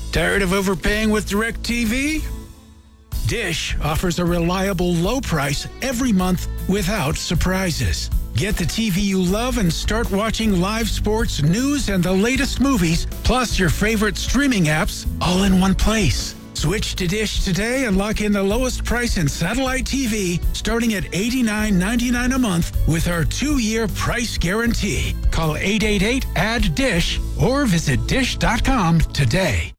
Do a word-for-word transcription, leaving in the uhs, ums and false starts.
Tired of overpaying with DirecTV? Dish offers a reliable low price every month without surprises. Get the T V you love and start watching live sports, news, and the latest movies, plus your favorite streaming apps, all in one place. Switch to Dish today and lock in the lowest price in satellite T V, starting at eighty-nine ninety-nine a month with our two-year price guarantee. Call eight eight eight, A D D D I S H or visit dish dot com today.